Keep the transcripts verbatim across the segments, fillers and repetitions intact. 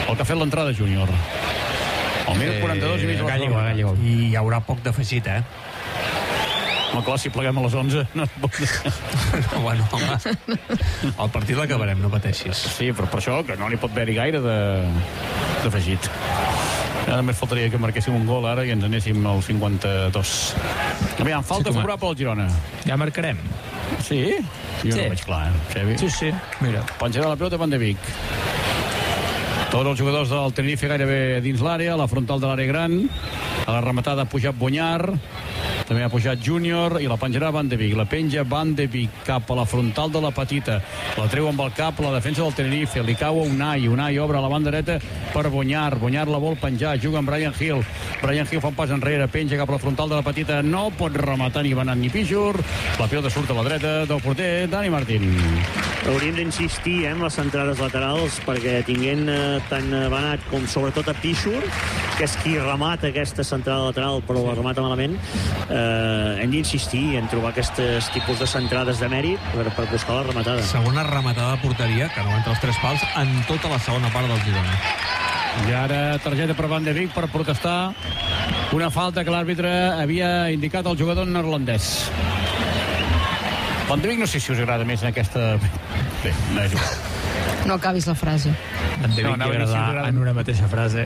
el que ha fet l'entrada Júnior. El minut quaranta-dos i mig de la Gallego, Gallego. I hi haurà poc d'afegit, eh? No, clar, si pleguem a les onze no, no, bueno, home, el partit l'acabarem, no pateixis. Sí, però per això que no n'hi pot haver-hi gaire d'afegit. Ja només faltaria que marquéssim un gol ara i ens anéssim al cinquanta-dos. Aviam, falta sí, favorable al Girona. Ja marcarem. Sí? Jo sí. No veig clar, eh, Xevi? Sí, sí, mira. Penjarà la pilota Van de Beek. Tots els jugadors del Tenerife gairebé dins l'àrea, a la frontal de l'àrea gran. A la rematada ha pujat Bonyar, també ha pujat Júnior i la penjarà Van de Beek. La penja Van de Beek cap a la frontal de la petita. La treu amb el cap la defensa del Tenerife. Li cau a Unai. Unai obre a la banda dreta per Bonyar. Bonyar la vol penjar. Juga amb Brian Hill. Brian Hill fa un pas enrere. Penja cap a la frontal de la petita. No pot rematar ni Benat ni Pichur. La pilota surt a la dreta del porter Dani Martín. Hauríem d'insistir eh, en les centrades laterals perquè tinguent eh, tant Benat com sobretot a Pichur, que és qui remata aquesta centrada lateral però la remata malament, eh, hem d'insistir en trobar aquests tipus de centrades de mèrit per, per buscar la rematada. Segona rematada de porteria, que no entra els tres pals, en tota la segona part del Girona. I ara targeta per Van de Beek per protestar una falta que l'àrbitre havia indicat al jugador neerlandès. Van de Beek no sé si us agrada més en aquesta... Bé, no és igual. No acabis la frase. Van de Beek no, agradar en una mateixa frase.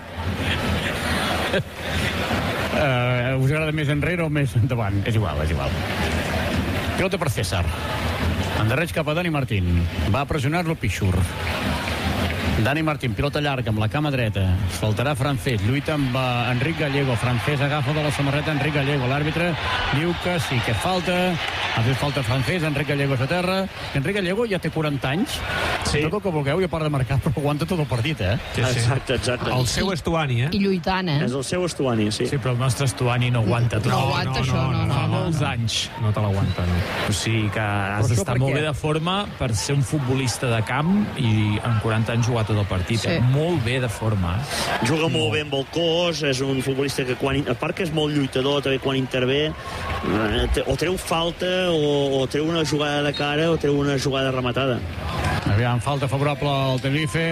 Uh, us agrada més enrere o més endavant? És igual, és igual. Pilota per César. Endarreig cap a Dani Martín. Va pressionar-lo Pichur. Dani Martín, pilota llarga amb la cama dreta. Saltarà Francés, lluita amb uh, Enric Gallego. Francés agafa de la samarreta Enric Gallego. L'àrbitre diu que sí, que falta. Ha fet falta Francés, Enric Gallego a terra. Enric Gallego ja té quaranta anys. Sí. Tot el que vulgueu i a part de marcar, però aguanta tot el partit, eh? Sí, sí. Exacte, exacte. El seu Estuani, eh? I lluitant, eh? És el seu Estuani, sí. Sí, però el nostre Estuani no aguanta tot. No, no aguanta no, això, no, no. no, Fa no, molts no. anys. No te l'aguanta, no. O sigui que has d'estar molt bé de forma per ser un futbolista de camp i en quaranta anys jugar tot el partit. Sí. Eh? Molt bé de forma. Juga molt, molt bé amb el cos, és un futbolista que quan, a part que és molt lluitador també quan intervé, o treu falta o, o treu una jugada de cara o treu una jugada rematada. Aviam, falta favorable al Tenerife.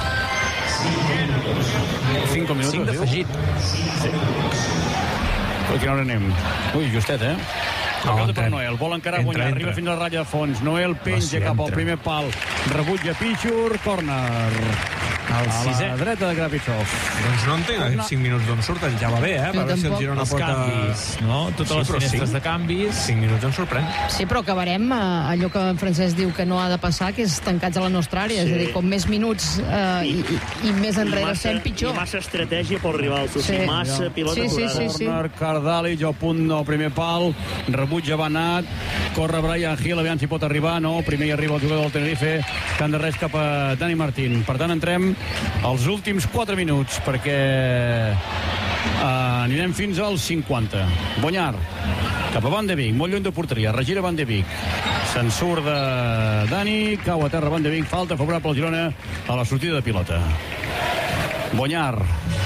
cinc minuts. cinc d'afegit. Sí. A quina hora anem? Ui, justet, eh? No, entra, per Noel, vol encarar entra, guanyar, entra. Arriba fins a la ratlla de fons. Noel penja cap al primer pal. Rebutja Pichur, córner. El a sisè. la dreta de Grabitsov. Doncs no entenc, cinc minuts d'on surten, ja va bé, eh? Per veure si el Girona els porta... canvis, no? Totes sí, les finestres cinc, de canvis. cinc minuts em sorprèn. Sí, però acabarem eh, allò que en Francesc diu que no ha de passar, que és tancats a la nostra àrea. Sí. És a dir, com més minuts eh, i, i, i més enrere estem, pitjor. I massa estratègia pel rival, sí. Sí. Massa pilota sí, sí, sí, sí. Corner, Cardàlic, al punt del primer pal, rebutja Benat, corre Brian Hill, aviam si pot arribar, no, primer hi arriba el jugador del Tenerife, que han de res cap a Dani Martín. Per tant, entrem als últims quatre minuts, perquè uh, anirem fins als cinquanta. Bonyar, cap a Van de Beek, molt lluny de porteria, regira Van de Beek. Se'n surt de Dani, cau a terra Van de Beek, falta favorable al Girona a la sortida de pilota. Bonyar.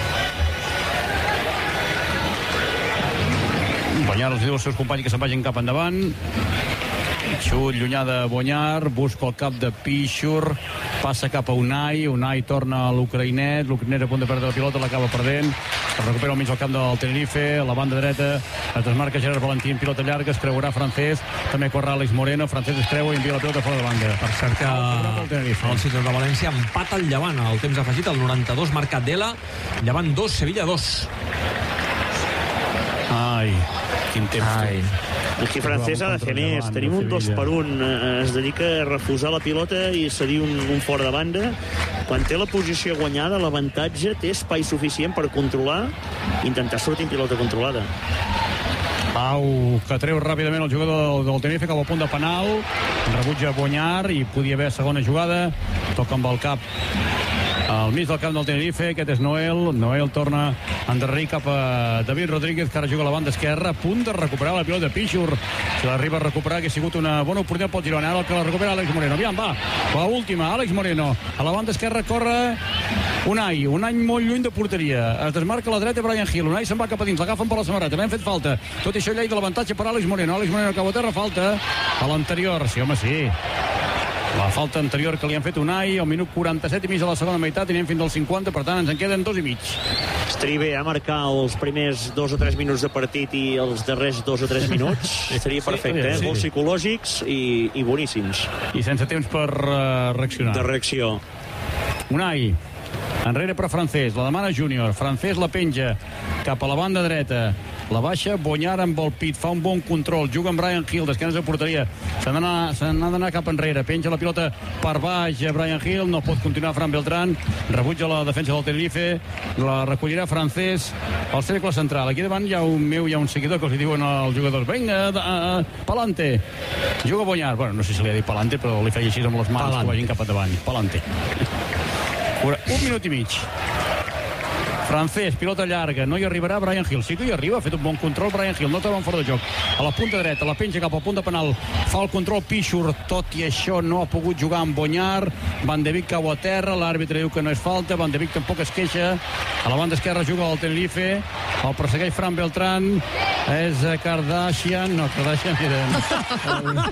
Bonyar els diu als seus companys que se'n vagin cap endavant. Xut llunyà de Bonyar, busca el cap de Pichur, passa cap a Unai, Unai torna a l'ucraïnet, l'ucraïnet a punt de perdre la pilota, l'acaba perdent, es recupera al mig del camp del Tenerife, a la banda dreta, es desmarca Gerard Valentín, pilota llarga, es creuarà Francés, també corre Àlex Moreno, Francés es creu i envia la pilota fora de banda. Per cert que el Ciutat de València empata el Llevant, el temps afegit, el noranta-dos, marca Dela, Llevant dos, Sevilla dos. Ai, quin temps. Ai. Aquí Francés ha de fer més. Tenim un dos per un. Es dedica a refusar la pilota i cedir un, un fora de banda. Quan té la posició guanyada, l'avantatge té espai suficient per controlar i intentar sortir en pilota controlada. Pau, que treu ràpidament el jugador del Tenerife cap al punt de penal. Rebutja Bonyar i podia haver segona jugada. Toca amb el cap al mig del camp del Tenerife, aquest és Noel. Noel torna a endarrerir cap a David Rodríguez, que ara juga a la banda esquerra, a punt de recuperar la pilota de Pichur. Si l'arriba a recuperar, que ha sigut una bona oportunitat pel Girona. Ara el que la recupera Àlex Moreno. Aviam, va, la última, Àlex Moreno. A la banda esquerra corre Unai, un any molt lluny de porteria. Es desmarca a la dreta Brian Hill. Unai se'n va cap a dins, l'agafen per la samarreta. N'hem fet falta. Tot això llei de l'avantatge per Àlex Moreno. Àlex Moreno, cau a terra, falta a l'anterior. Sí, home, sí. La falta anterior que li han fet Unai, al minut quaranta-set i mig de la segona meitat, i anem fins al cinquanta, per tant ens en queden dos i mig. Estaria bé a marcar els primers dos o tres minuts de partit i els darrers dos o tres minuts. Seria perfecte, eh? Sí. Molt psicològics i, i boníssims. I sense temps per uh, reaccionar. De reacció. Unai, enrere per Francés, la demana Júnior, Francés la penja cap a la banda dreta, la baixa Bonyar amb el pit, fa un bon control, juga amb Brian Hill, d'esquenes de porteria, se n'ha d'anar cap enrere, penja la pilota per baix a Brian Hill, no pot continuar Fran Beltrán, rebutja la defensa del Tenerife, la recollirà Francés al cercle central. Aquí davant hi ha un meu, hi ha un seguidor que els diuen als jugadors, vinga, uh, Palante, juga Bonyar, bueno, no sé si li ha dit Palante, però li feia així amb les mans, que vagin cap endavant, Palante. Un minut i mig. Francés, pilota llarga, no hi arribarà Brian Hill. Sí que hi arriba, ha fet un bon control Brian Hill, no troba un fora de joc. A la punta dreta, la penja cap al punt de penal, fa el control Pichur, tot i això no ha pogut jugar amb Bonyar. Van de Beek cau a terra, l'àrbitre diu que no és falta, Van de Beek tampoc es queixa. A la banda esquerra juga el Tenerife, el persegueix Fran Beltrán, és Kardashian, no, Kardashian era...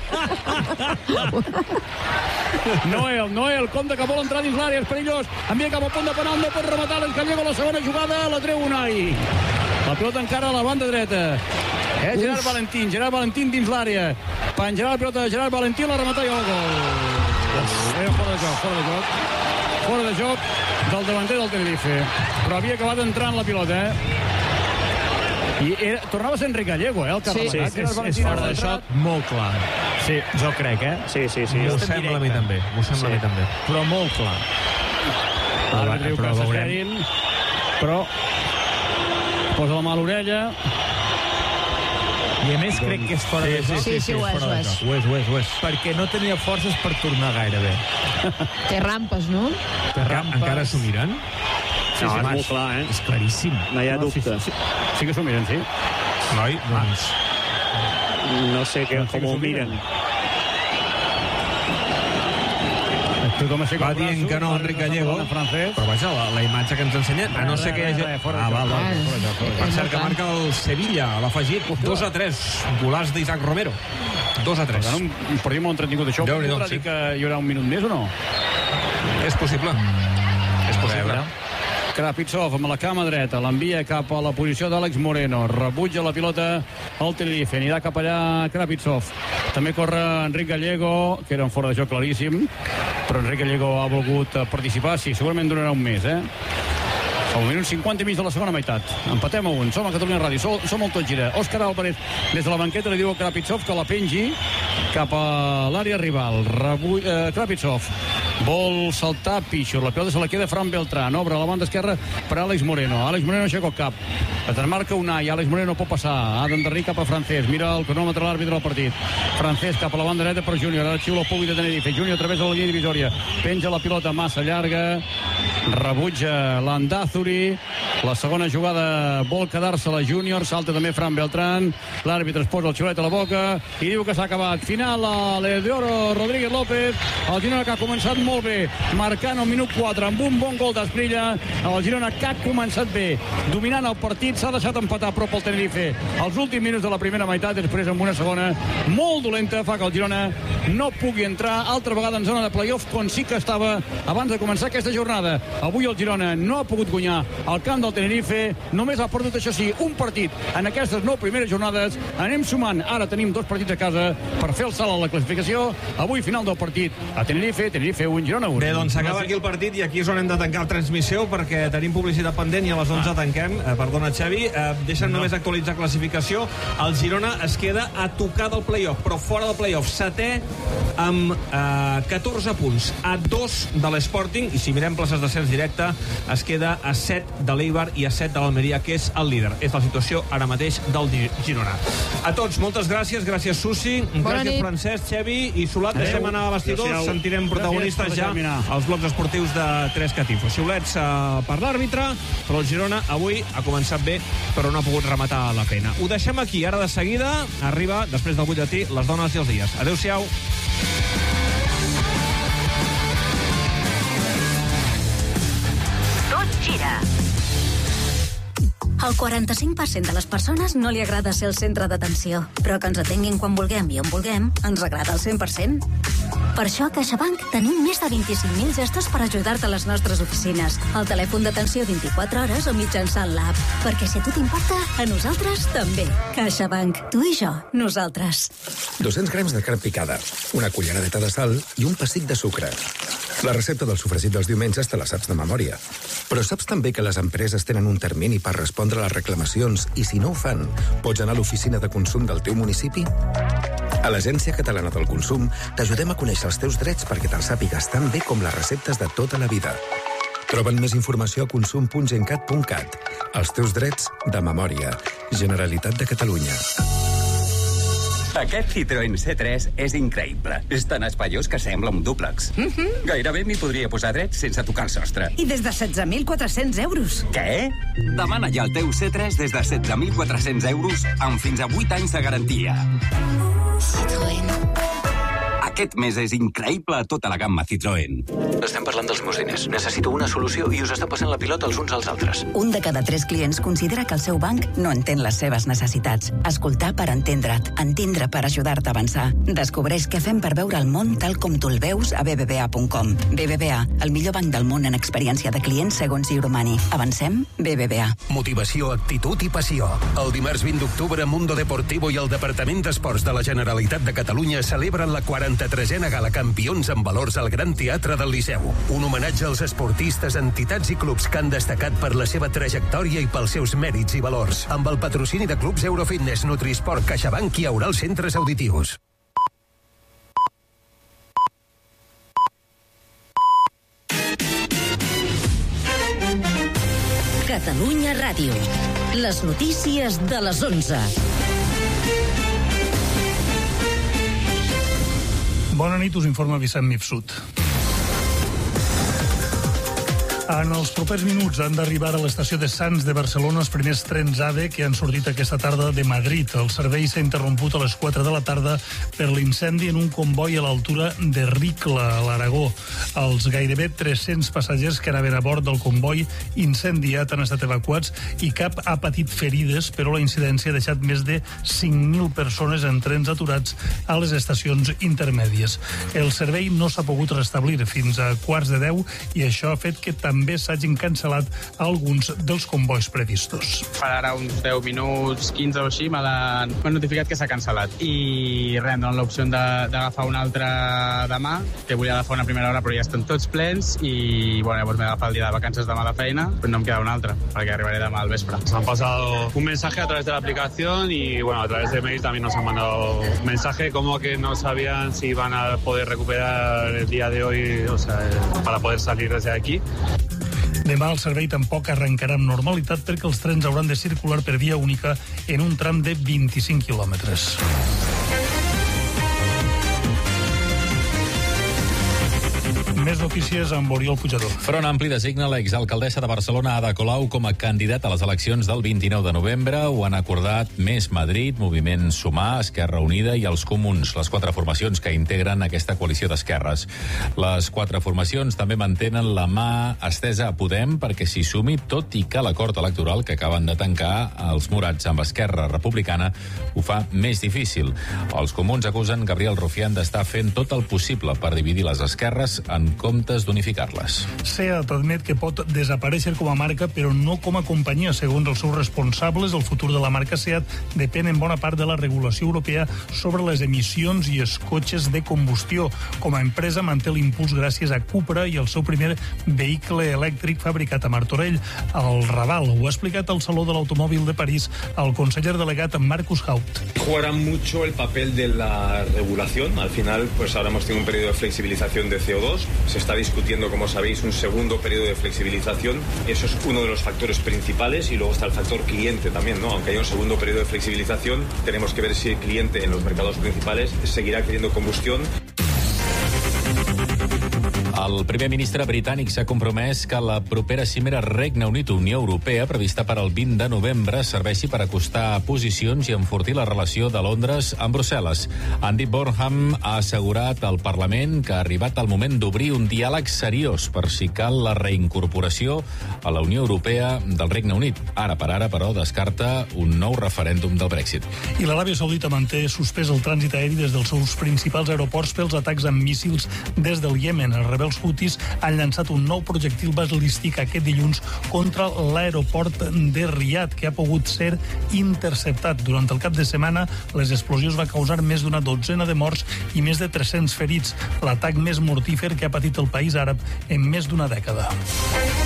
Noel, Noel, compte que vol entrar dins l'àrea, és perillós, envia cap al punt de penal, no pot rematar, l'Escallego a la segona jugada, la treu Unai. La pilota encara a la banda dreta. És Gerard Uf. Valentín, Gerard Valentín dins l'àrea. Penjarà la pilota de Gerard Valentín, la remata i el gol. Era fora de joc, fora de joc. Fora de joc del davanter del Tenerife. Però havia acabat entrant la pilota, eh? I era, tornava a ser Enric Gallego, eh, el que sí, sí, és, és fora de joc molt clar. Sí, jo crec, eh? Sí, sí, sí. M'ho sembla a mi també, m'ho sembla a mi també. Però molt clar. Ara diu que s'esperin, però posa la mà a l'orella. I a més crec que és fora de joc. Sí, sí, ho és, ho és. Ho és, ho és, ho és. Perquè no tenia forces per tornar gaire bé. Té rampes, no? Té rampes. Encara s'ho miren? Sí, no, sí, és molt clar, eh? És claríssim. No hi ha no, dubte. Sí, sí, sí que s'ho miren, sí. Noi, doncs... No sé que, no, com ho miren. Va dient que no, Enric Gallego, però vaja, la, la imatge que ens ensenya, a no ser que hi hagi... Ah, va, va. Per cert, que marca el Sevilla, l'ha afegit dos a tres, golaç d'Isaac Romero. dos a tres. Per tant, un partit molt entretingut. Això podrà dir que hi haurà un minut més o no? És possible. És possible. Krapitsov amb la cama dreta, l'envia cap a la posició d'Àlex Moreno, rebutja la pilota al Tenerife, anirà cap allà Krapitsov. També corre Enric Gallego, que era un fora de joc claríssim, però Enric Gallego ha volgut participar, sí, segurament donarà un més, eh? Al minut cinquanta i mig de la segona meitat. Empatem a un. Som a Catalunya Ràdio. Som, som el Tot Gira. Òscar Álvarez, des de la banqueta, li diu a Krapitsov que la pengi cap a l'àrea rival. Rebu... Eh, Krapitsov vol saltar Pichur. La pilota se la queda Fran Beltrán. Obre a la banda esquerra per Àlex Moreno. Àlex Moreno aixeca el cap. Es desmarca Unai. Àlex Moreno pot passar. Ha d'endarrir cap a Francés. Mira el cronòmetre l'àrbitre del partit. Francés cap a la banda dreta per Júnior. Ara xiula el públic de Tenerife. Júnior a través de la línia divisòria. Penja la pilota massa llarga. Rebutja l'Andázuri. La segona jugada vol quedar-se la Júnior. Salta també Fran Beltrán. L'àrbitre es posa el xiulet a la boca i diu que s'ha acabat. Final a l'Edeoro Rodríguez López. El Girona que ha començat molt bé, marcant el minut quatre amb un bon gol d'Esprilla. El Girona que ha començat bé, dominant el partit, s'ha deixat empatar a prop el Tenerife. Els últims minuts de la primera meitat, després amb una segona molt dolenta, fa que el Girona no pugui entrar altra vegada en zona de play-off, com sí que estava abans de començar aquesta jornada. Avui el Girona no ha pogut guanyar al camp del Tenerife, només ha perdut, això sí, un partit en aquestes nou primeres jornades. Anem sumant, ara tenim dos partits a casa per fer el salt a la classificació. Avui final del partit a Tenerife, Tenerife un, Girona un. Bé, doncs s'acaba aquí el partit i aquí és on hem de tancar la transmissió perquè tenim publicitat pendent i a les onze ah. tanquem. Eh, perdona, Xavi, eh, deixa'm no. només actualitzar classificació. El Girona es queda a tocar del play-off, però fora del play-off. Setè amb eh, catorze punts, a dos de l'Sporting, i si mirem places d'ascens directe, es queda a set de l'Eibar i a set de l'Almeria, que és el líder. És la situació ara mateix del Girona. A tots, moltes gràcies. Gràcies, Susi. Bona gràcies, nit. Francesc, Xavi i Solat. Adeu. Deixem anar a vestidors. Gràcies. Sentirem protagonistes gràcies, ja als blocs esportius de Tres Catifos. Xiulets uh, per l'àrbitre, però el Girona avui ha començat bé, però no ha pogut rematar la pena. Ho deixem aquí. Ara de seguida arriba, després del butlletí, les dones i els dies. Adéu-siau. Tot gira. Al quaranta-cinc per cent de les persones no li agrada ser el centre d'atenció, però que ens atenguin quan vulguem i on vulguem ens agrada al cent per cent. Per això a CaixaBank tenim més de vint-i-cinc mil gestos per ajudar-te a les nostres oficines, al telèfon d'atenció vint-i-quatre hores o mitjançant l'app. Perquè si a tu t'importa, a nosaltres també. CaixaBank. Tu i jo. Nosaltres. dos-cents grams de carn picada, una culleradeta de sal i un pessic de sucre. La recepta del sofregit dels diumenges te la saps de memòria. Però saps també que les empreses tenen un termini per respondre a les reclamacions i si no ho fan, pots anar a l'oficina de consum del teu municipi? A l'Agència Catalana del Consum t'ajudem a conèixer els teus drets perquè te'ls sàpigues tan bé com les receptes de tota la vida. Troben més informació a consum punt gencat punt cat. Els teus drets de memòria. Generalitat de Catalunya. Aquest Citroën C tres és increïble. És tan espaiós que sembla un dúplex. Mm-hmm. Gairebé m'hi podria posar dret sense tocar el sostre. I des de setze mil quatre-cents euros. Què? Demana ja el teu C tres des de setze mil quatre-cents euros amb fins a vuit anys de garantia. Citroën. Aquest mes és increïble a tota la gamma Citroën. Estem parlant dels meus diners. Necessito una solució i us està passant la pilota els uns als altres. Un de cada tres clients considera que el seu banc no entén les seves necessitats. Escoltar per entendre't. Entendre per ajudar-te a avançar. Descobreix què fem per veure el món tal com tu el veus a b b v a punt com. B B V A, el millor banc del món en experiència de clients segons Euromani. Avancem? B B V A. Motivació, actitud i passió. El dimarts vint d'octubre, Mundo Deportivo i el Departament d'Esports de la Generalitat de Catalunya celebren la quaranta-tresena Gala Campions en valors al Gran Teatre del Liceu. Un homenatge als esportistes, entitats i clubs que han destacat per la seva trajectòria i pels seus mèrits i valors. Amb el patrocini de clubs Eurofitness, Nutrisport, CaixaBank i Aural Centres Auditius. Catalunya Ràdio. Les notícies de les onze. Bona nit, us informa Vicent Mifsud. En els propers minuts han d'arribar a l'estació de Sants de Barcelona els primers trens AVE que han sortit aquesta tarda de Madrid. El servei s'ha interromput a les quatre de la tarda per l'incendi en un comboi a l'altura de Ricla, a l'Aragó. Els gairebé tres-cents passatgers que anaven a bord del comboi incendiat han estat evacuats i cap ha patit ferides, però la incidència ha deixat més de cinc mil persones en trens aturats a les estacions intermèdies. El servei no s'ha pogut restablir fins a quarts de deu i això ha fet que també també s'hagin cancel·lat alguns dels combois previstos. Fa ara uns deu minuts, quinze o així, m'han notificat que s'ha cancel·lat. I res, em donen l'opció d'agafar un altre demà, que volia agafar una primera hora, però ja estan tots plens, i bueno, llavors m'he agafat el dia de vacances demà de feina, però no em queda un altre, perquè arribaré demà al vespre. Nos han pasado un mensaje a través de la aplicación y bueno, a través de mail también nos han mandado un mensaje como que no sabían si iban a poder recuperar el día de hoy, o sea, para poder salir desde aquí. Demà el servei tampoc arrencarà amb normalitat perquè els trens hauran de circular per via única en un tram de vint-i-cinc quilòmetres. Més notícies amb Oriol Pujador. Front Ampli designa l'exalcaldessa de Barcelona, Ada Colau, com a candidat a les eleccions del vint-i-nou de novembre. Ho han acordat Més Madrid, Moviment Sumar, Esquerra Unida i els Comuns, les quatre formacions que integren aquesta coalició d'esquerres. Les quatre formacions també mantenen la mà estesa a Podem perquè s'hi sumi, tot i que l'acord electoral que acaben de tancar els morats amb Esquerra Republicana ho fa més difícil. Els Comuns acusen Gabriel Rufián d'estar fent tot el possible per dividir les esquerres en comptes d'unificar-les. SEAT admet que pot desaparèixer com a marca, però no com a companyia. Segons els seus responsables, el futur de la marca SEAT depèn en bona part de la regulació europea sobre les emissions i els cotxes de combustió. Com a empresa manté l'impuls gràcies a Cupra i el seu primer vehicle elèctric fabricat a Martorell, al Raval. Ho ha explicat al Saló de l'Automòbil de París el conseller delegat Marcus Haupt. Jugará mucho el papel de la regulación. Al final, pues ahora hemos tenido un periodo de flexibilización de C O dos. Se está discutiendo, como sabéis, un segundo periodo de flexibilización. Eso es uno de los factores principales y luego está el factor cliente también, ¿no? Aunque haya un segundo periodo de flexibilización, tenemos que ver si el cliente en los mercados principales seguirá queriendo combustión. El primer ministre britànic s'ha compromès que la propera cimera Regne Unit-Unió Europea, prevista per al vint de novembre, serveixi per acostar posicions i enfortir la relació de Londres amb Brussel·les. Andy Burnham ha assegurat al Parlament que ha arribat el moment d'obrir un diàleg seriós per si cal la reincorporació a la Unió Europea del Regne Unit. Ara per ara, però, descarta un nou referèndum del Brexit. I l'Aràbia Saudita manté suspès el trànsit aeri des dels seus principals aeroports pels atacs amb míssils des del Iemen. Els rebels hutis han llançat un nou projectil balístic aquest dilluns contra l'aeroport de Riad, que ha pogut ser interceptat. Durant el cap de setmana, les explosions van causar més d'una dotzena de morts i més de tres-cents ferits, l'atac més mortífer que ha patit el país àrab en més d'una dècada.